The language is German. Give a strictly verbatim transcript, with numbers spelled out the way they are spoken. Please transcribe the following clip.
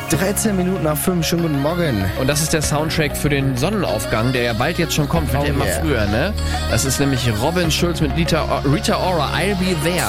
dreizehn Minuten nach fünf, schönen guten Morgen. Und das ist der Soundtrack für den Sonnenaufgang, der ja bald jetzt schon kommt, wird Oh ja immer yeah. früher, ne? Das ist nämlich Robin Schulz mit Rita, Rita Ora, I'll Be There.